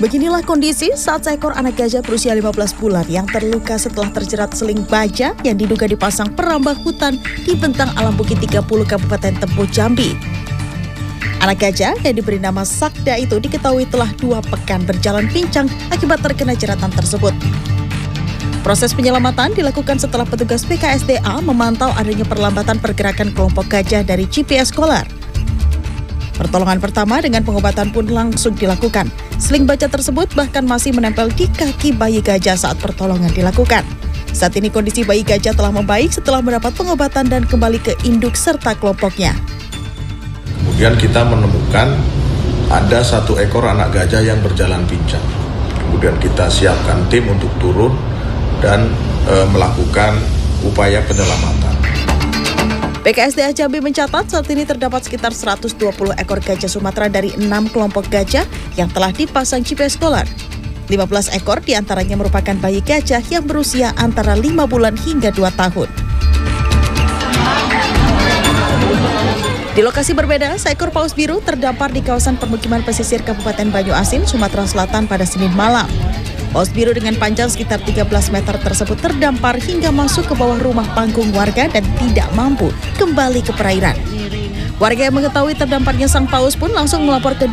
Beginilah kondisi saat seekor anak gajah berusia 15 bulan yang terluka setelah terjerat seling baja yang diduga dipasang perambah hutan di Bentang Alam Bukit 30 Kabupaten Tempo, Jambi. Anak gajah yang diberi nama Sakda itu diketahui telah 2 pekan berjalan pincang akibat terkena jeratan tersebut. Proses penyelamatan dilakukan setelah petugas BKSDA memantau adanya perlambatan pergerakan kelompok gajah dari GPS Kolar. Pertolongan pertama dengan pengobatan pun langsung dilakukan. Seling baja tersebut bahkan masih menempel di kaki bayi gajah saat pertolongan dilakukan. Saat ini kondisi bayi gajah telah membaik setelah mendapat pengobatan dan kembali ke induk serta kelompoknya. Kemudian kita menemukan ada 1 ekor anak gajah yang berjalan pincang. Kemudian kita siapkan tim untuk turun dan melakukan upaya penyelamatan. BKSDA Jambi mencatat saat ini terdapat sekitar 120 ekor gajah Sumatera dari 6 kelompok gajah yang telah dipasang GPS Kolar. 15 ekor diantaranya merupakan bayi gajah yang berusia antara 5 bulan hingga 2 tahun. Di lokasi berbeda, seekor paus biru terdampar di kawasan permukiman pesisir Kabupaten Banyuasin, Sumatera Selatan pada Senin malam. Paus biru dengan panjang sekitar 13 meter tersebut terdampar hingga masuk ke bawah rumah panggung warga dan tidak mampu kembali ke perairan. Warga yang mengetahui terdamparnya sang paus pun langsung melapor ke